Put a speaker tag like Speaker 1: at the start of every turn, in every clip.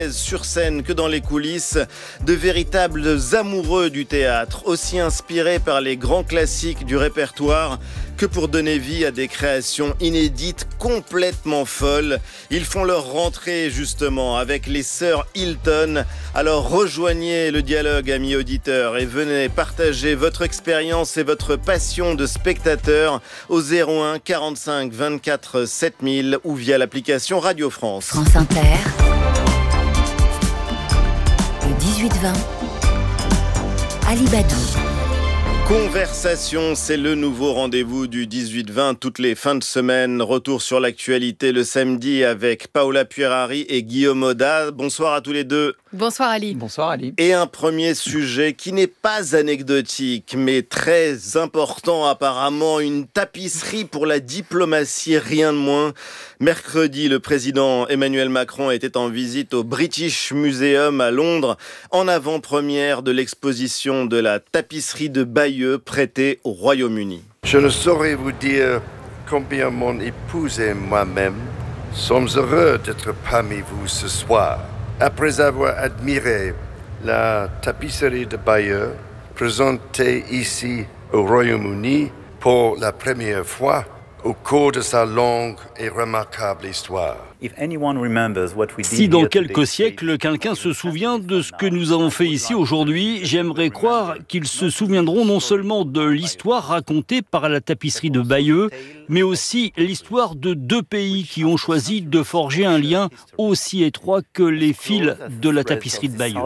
Speaker 1: Sur scène que dans les coulisses, de véritables amoureux du théâtre, aussi inspirés par les grands classiques du répertoire que pour donner vie à des créations inédites complètement folles. Ils font leur rentrée justement avec les sœurs Hilton. Alors rejoignez le dialogue, amis auditeurs, et venez partager votre expérience et votre passion de spectateur au 01 45 24 7000 ou via l'application Radio France.
Speaker 2: France Inter. 18-20, Ali Badou.
Speaker 1: Conversation, c'est le nouveau rendez-vous du 18-20 toutes les fins de semaine. Retour sur l'actualité le samedi avec Paola Puerari et Guillaume Oda. Bonsoir à tous les deux.
Speaker 3: Bonsoir Ali.
Speaker 4: Bonsoir Ali.
Speaker 1: Et un premier sujet qui n'est pas anecdotique, mais très important apparemment, une tapisserie pour la diplomatie, rien de moins. Mercredi, le président Emmanuel Macron était en visite au British Museum à Londres, en avant-première de l'exposition de la tapisserie de Bayeux prêtée au Royaume-Uni.
Speaker 5: Je ne saurais vous dire combien mon épouse et moi-même sommes heureux d'être parmi vous ce soir. Après avoir admiré la tapisserie de Bayeux, présentée ici au Royaume-Uni pour la première fois au cours de sa longue et remarquable histoire.
Speaker 6: Si dans quelques siècles, quelqu'un se souvient de ce que nous avons fait ici aujourd'hui, j'aimerais croire qu'ils se souviendront non seulement de l'histoire racontée par la tapisserie de Bayeux, mais aussi l'histoire de deux pays qui ont choisi de forger un lien aussi étroit que les fils de la tapisserie de Bayeux.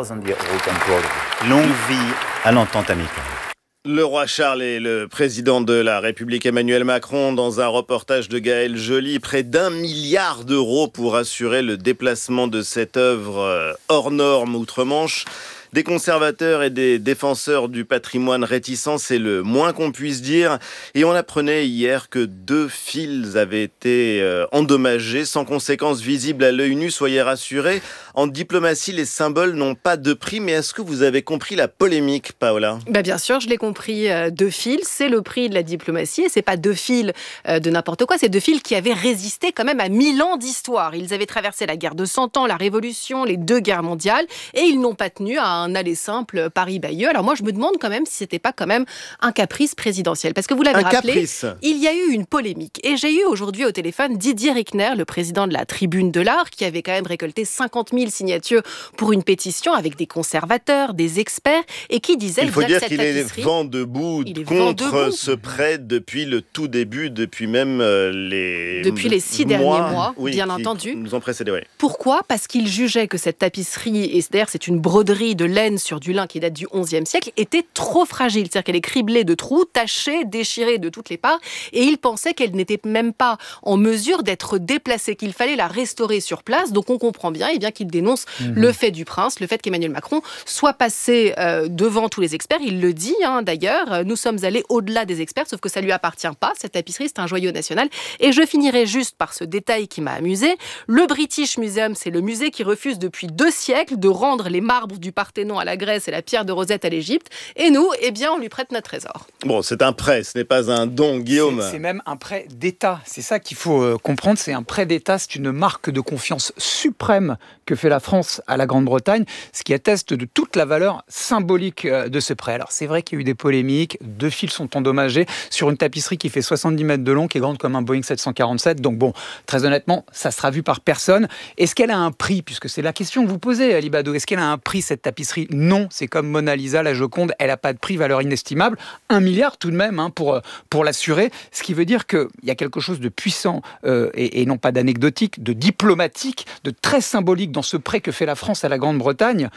Speaker 7: Longue vie à l'entente amicale.
Speaker 1: Le roi Charles et le président de la République Emmanuel Macron, dans un reportage de Gaël Joly, près d'1 milliard d'euros pour assurer le déplacement de cette œuvre hors norme outre-Manche. Des conservateurs et des défenseurs du patrimoine réticents, c'est le moins qu'on puisse dire. Et on apprenait hier que 2 fils avaient été endommagés, sans conséquences visibles à l'œil nu, soyez rassurés. En diplomatie, les symboles n'ont pas de prix, mais est-ce que vous avez compris la polémique, Paola ?
Speaker 3: Bien sûr, je l'ai compris, 2 fils, c'est le prix de la diplomatie, et c'est pas 2 fils de n'importe quoi, c'est 2 fils qui avaient résisté quand même à 1000 ans d'histoire. Ils avaient traversé la guerre de 100 ans, la Révolution, les 2 guerres mondiales, et ils n'ont pas tenu à un aller simple Paris-Bayeux. Alors moi, je me demande quand même si c'était pas quand même un caprice présidentiel. Parce que vous l'avez rappelé, il y a eu une polémique. Et j'ai eu aujourd'hui au téléphone Didier Rickner, le président de la Tribune de l'Art, qui avait quand même récolté 50 000 signatures pour une pétition avec des conservateurs, des experts, et qui disait
Speaker 1: il faut
Speaker 3: bien
Speaker 1: dire
Speaker 3: que cette
Speaker 1: qu'il
Speaker 3: tapisserie...
Speaker 1: est vent debout contre ce prêt depuis le tout début, depuis même les
Speaker 3: 6 derniers mois,
Speaker 1: oui,
Speaker 3: bien entendu.
Speaker 1: Nous ont précédés, oui.
Speaker 3: Pourquoi ? Parce qu'il jugeait que cette tapisserie, et d'ailleurs c'est une broderie de laine sur du lin qui date du XIe siècle, était trop fragile. C'est-à-dire qu'elle est criblée de trous, tachée, déchirée de toutes les parts, et il pensait qu'elle n'était même pas en mesure d'être déplacée, qu'il fallait la restaurer sur place. Donc on comprend bien, qu'il dénonce le fait du prince, le fait qu'Emmanuel Macron soit passé devant tous les experts. Il le dit d'ailleurs, nous sommes allés au-delà des experts, sauf que ça lui appartient pas. Cette tapisserie, c'est un joyau national. Et je finirai juste par ce détail qui m'a amusé. Le British Museum, c'est le musée qui refuse depuis 2 siècles de rendre les marbres du Parthénon à la Grèce et la pierre de Rosette à l'Égypte. Et nous, on lui prête notre trésor.
Speaker 1: Bon, c'est un prêt, ce n'est pas un don, Guillaume.
Speaker 4: C'est même un prêt d'État. C'est ça qu'il faut comprendre. C'est un prêt d'État. C'est une marque de confiance suprême que fait la France à la Grande-Bretagne, ce qui atteste de toute la valeur symbolique de ce prêt. Alors, c'est vrai qu'il y a eu des polémiques. 2 fils sont endommagés sur une tapisserie qui fait 70 mètres de long, qui est grande comme un Boeing 747. Donc bon, très honnêtement, ça sera vu par personne. Est-ce qu'elle a un prix ? Puisque c'est la question que vous posez, Ali Badou. Est-ce qu'elle a un prix, cette tapisserie ? Non, c'est comme Mona Lisa, la Joconde, elle n'a pas de prix, valeur inestimable. 1 milliard tout de même pour l'assurer. Ce qui veut dire qu'il y a quelque chose de puissant et non pas d'anecdotique, de diplomatique, de très symbolique dans ce prêt que fait la France à la Grande-Bretagne.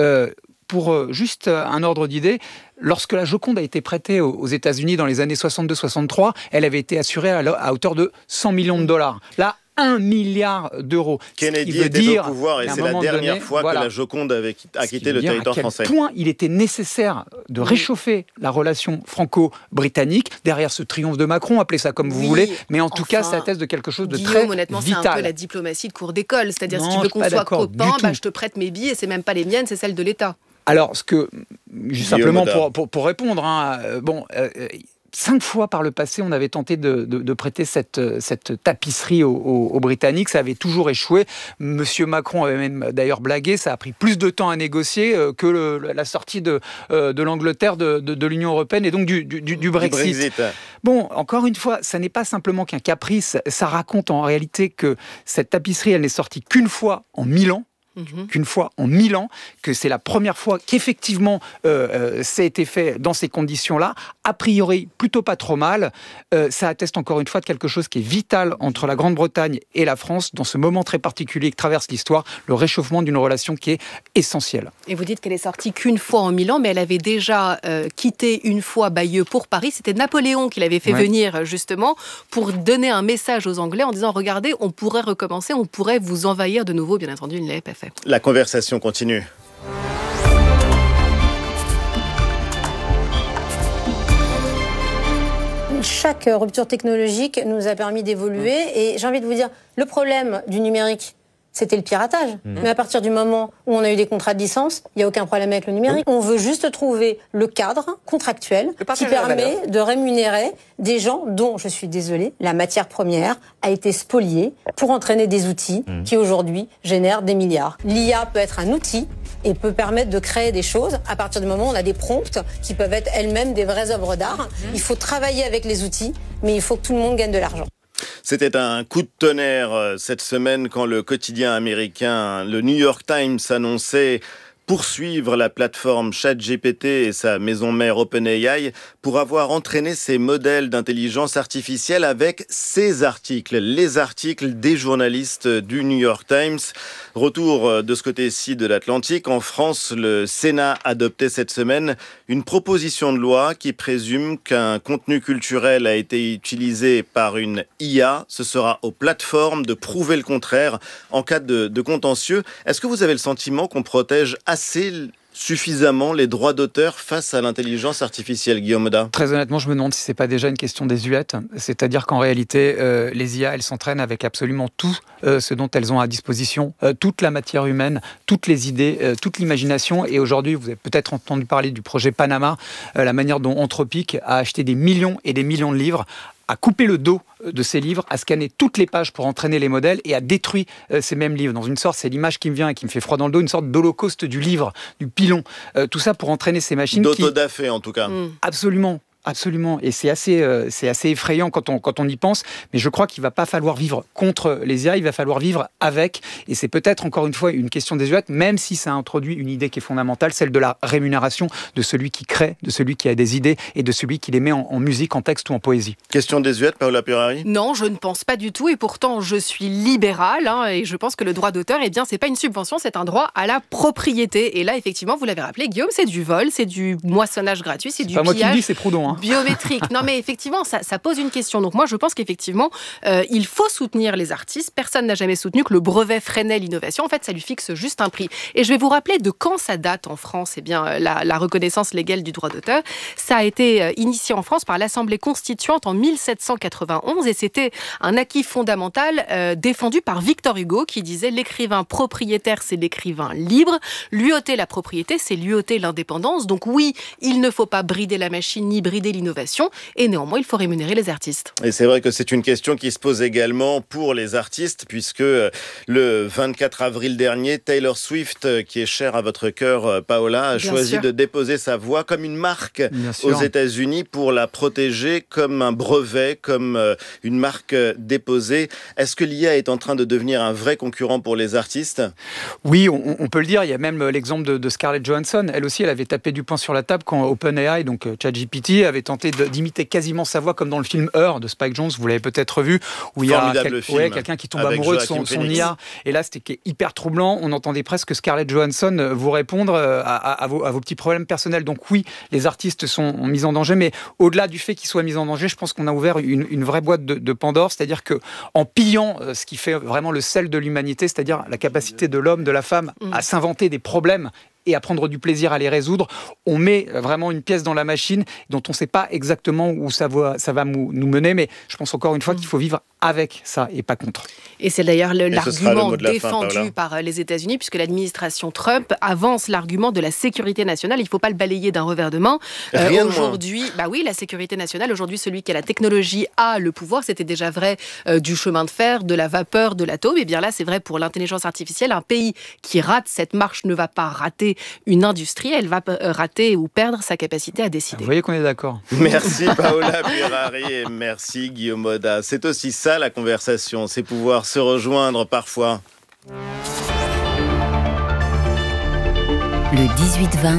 Speaker 4: Pour juste un ordre d'idée, lorsque la Joconde a été prêtée aux États-Unis dans les années 62-63, elle avait été assurée à hauteur de 100 millions de dollars. Là, 1 milliard d'euros.
Speaker 1: Kennedy était au pouvoir et c'est la dernière fois que la Joconde a quitté le territoire français.
Speaker 4: À quel point il était nécessaire de réchauffer la relation franco-britannique derrière ce triomphe de Macron, appelez ça comme vous voulez, mais en tout cas, ça atteste de quelque chose de très
Speaker 3: honnêtement,
Speaker 4: vital.
Speaker 3: C'est un peu la diplomatie de cours d'école, c'est-à-dire si tu veux qu'on soit copains, je te prête mes billets, c'est même pas les miennes, c'est celles de l'État.
Speaker 4: Alors, juste simplement pour répondre, 5 fois par le passé, on avait tenté de prêter cette tapisserie aux Britanniques. Ça avait toujours échoué. Monsieur Macron avait même d'ailleurs blagué. Ça a pris plus de temps à négocier que la sortie de l'Angleterre de l'Union européenne et donc du Brexit. Bon, encore une fois, ça n'est pas simplement qu'un caprice. Ça raconte en réalité que cette tapisserie, elle n'est sortie qu'une fois en 1000 ans. Qu'une fois en 1000 ans, que c'est la première fois qu'effectivement ça a été fait dans ces conditions-là, a priori plutôt pas trop mal. Ça atteste encore une fois de quelque chose qui est vital entre la Grande-Bretagne et la France dans ce moment très particulier que traverse l'histoire, le réchauffement d'une relation qui est essentielle.
Speaker 3: Et vous dites qu'elle est sortie qu'une fois en 1000 ans, mais elle avait déjà quitté une fois Bayeux pour Paris. C'était Napoléon qui l'avait fait venir justement pour donner un message aux Anglais en disant « Regardez, on pourrait recommencer, on pourrait vous envahir de nouveau ». Bien entendu, il ne l'avait pas fait.
Speaker 1: La conversation continue.
Speaker 8: Chaque rupture technologique nous a permis d'évoluer et j'ai envie de vous dire, le problème du numérique, c'était le piratage. Mais à partir du moment où on a eu des contrats de licence, il n'y a aucun problème avec le numérique. On veut juste trouver le cadre contractuel qui permet de rémunérer des gens dont, je suis désolée, la matière première a été spoliée pour entraîner des outils qui aujourd'hui génèrent des milliards. L'IA peut être un outil et peut permettre de créer des choses à partir du moment où on a des prompts qui peuvent être elles-mêmes des vraies œuvres d'art. Il faut travailler avec les outils, mais il faut que tout le monde gagne de l'argent.
Speaker 1: C'était un coup de tonnerre cette semaine quand le quotidien américain, le New York Times, annonçait poursuivre la plateforme ChatGPT et sa maison mère OpenAI pour avoir entraîné ces modèles d'intelligence artificielle avec ces articles, les articles des journalistes du New York Times. Retour de ce côté-ci de l'Atlantique. En France, le Sénat adoptait cette semaine une proposition de loi qui présume qu'un contenu culturel a été utilisé par une IA. Ce sera aux plateformes de prouver le contraire en cas de contentieux. Est-ce que vous avez le sentiment qu'on protège assez suffisamment les droits d'auteur face à l'intelligence artificielle, Guillaume Oda?
Speaker 4: Très honnêtement, je me demande si c'est pas déjà une question désuète. C'est-à-dire qu'en réalité, les IA, elles s'entraînent avec absolument tout ce dont elles ont à disposition, toute la matière humaine, toutes les idées, toute l'imagination. Et aujourd'hui, vous avez peut-être entendu parler du projet Panama, la manière dont Anthropic a acheté des millions et des millions de livres, a coupé le dos de ces livres, a scanné toutes les pages pour entraîner les modèles et a détruit ces mêmes livres. Dans une sorte, c'est l'image qui me vient et qui me fait froid dans le dos, une sorte d'holocauste du livre, du pilon. Tout ça pour entraîner ces machines
Speaker 1: d'autodafé, en tout cas.
Speaker 4: Absolument. Absolument, et c'est assez effrayant quand on y pense, mais je crois qu'il ne va pas falloir vivre contre les IA, il va falloir vivre avec, et c'est peut-être encore une fois une question désuète, même si ça introduit une idée qui est fondamentale, celle de la rémunération de celui qui crée, de celui qui a des idées, et de celui qui les met en musique, en texte ou en poésie.
Speaker 1: Question désuète, Paola Purari?
Speaker 3: Non, je ne pense pas du tout, et pourtant je suis libérale, et je pense que le droit d'auteur, c'est pas une subvention, c'est un droit à la propriété, et là effectivement, vous l'avez rappelé Guillaume, c'est du vol, c'est du moissonnage gratuit, c'est du
Speaker 4: pas
Speaker 3: pillage.
Speaker 4: Moi qui le dis, c'est Proudhon.
Speaker 3: Biométrique. Non, mais effectivement, ça pose une question. Donc moi, je pense qu'effectivement, il faut soutenir les artistes. Personne n'a jamais soutenu que le brevet freinait l'innovation. En fait, ça lui fixe juste un prix. Et je vais vous rappeler de quand ça date en France, la reconnaissance légale du droit d'auteur. Ça a été initié en France par l'Assemblée constituante en 1791 et c'était un acquis fondamental défendu par Victor Hugo qui disait « L'écrivain propriétaire, c'est l'écrivain libre. Lui ôter la propriété, c'est lui ôter l'indépendance. » Donc oui, il ne faut pas brider la machine ni brider l'innovation. Et néanmoins, il faut rémunérer les artistes.
Speaker 1: Et c'est vrai que c'est une question qui se pose également pour les artistes, puisque le 24 avril dernier, Taylor Swift, qui est chère à votre cœur, Paola, a choisi de déposer sa voix comme une marque aux États-Unis pour la protéger comme un brevet, comme une marque déposée. Est-ce que l'IA est en train de devenir un vrai concurrent pour les artistes?
Speaker 4: Oui, on peut le dire. Il y a même l'exemple de Scarlett Johansson. Elle aussi, elle avait tapé du poing sur la table quand OpenAI, donc ChatGPT, avait tenté d'imiter quasiment sa voix comme dans le film Her de Spike Jonze, vous l'avez peut-être vu, où il y a quelqu'un qui tombe amoureux de son IA. Et là, c'était hyper troublant. On entendait presque Scarlett Johansson vous répondre à vos petits problèmes personnels. Donc oui, les artistes sont mis en danger, mais au-delà du fait qu'ils soient mis en danger, je pense qu'on a ouvert une vraie boîte de Pandore, c'est-à-dire qu'en pillant ce qui fait vraiment le sel de l'humanité, c'est-à-dire la capacité de l'homme, de la femme à s'inventer des problèmes et à prendre du plaisir à les résoudre, on met vraiment une pièce dans la machine dont on ne sait pas exactement où ça va nous mener, mais je pense encore une fois qu'il faut vivre avec ça et pas contre.
Speaker 3: Et c'est d'ailleurs l'argument
Speaker 1: défendu
Speaker 3: défendu par les États-Unis, puisque l'administration Trump avance l'argument de la sécurité nationale. Il ne faut pas le balayer d'un revers de main. Aujourd'hui, la sécurité nationale, aujourd'hui, celui qui a la technologie a le pouvoir. C'était déjà vrai du chemin de fer, de la vapeur, de l'atome. Et bien là, c'est vrai pour l'intelligence artificielle. Un pays qui rate cette marche ne va pas rater une industrie, elle va rater ou perdre sa capacité à décider.
Speaker 4: Vous voyez qu'on est d'accord.
Speaker 1: Merci Paola Burari et merci Guillaume Moda. C'est aussi ça la conversation, c'est pouvoir se rejoindre parfois.
Speaker 2: Le 18-20,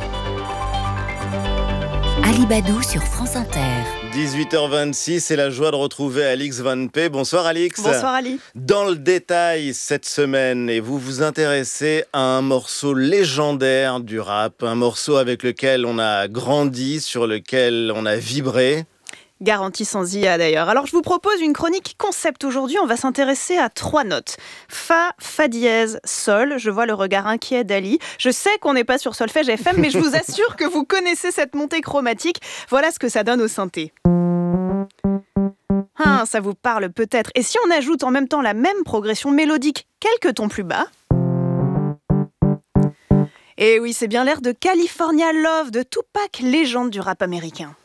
Speaker 2: Alibadou sur France Inter.
Speaker 1: 18h26, c'est la joie de retrouver Alix Van P. Bonsoir Alix.
Speaker 9: Bonsoir Ali.
Speaker 1: Dans le détail cette semaine, et vous vous intéressez à un morceau légendaire du rap, un morceau avec lequel on a grandi, sur lequel on a vibré.
Speaker 9: Garantie sans IA d'ailleurs. Alors je vous propose une chronique concept aujourd'hui. On va s'intéresser à 3 notes. Fa, Fa dièse, Sol. Je vois le regard inquiet d'Ali. Je sais qu'on n'est pas sur Solfège FM, mais je vous assure que vous connaissez cette montée chromatique. Voilà ce que ça donne au synthé. Ça vous parle peut-être. Et si on ajoute en même temps la même progression mélodique quelques tons plus bas ? Et oui, c'est bien l'air de California Love de Tupac, légende du rap américain.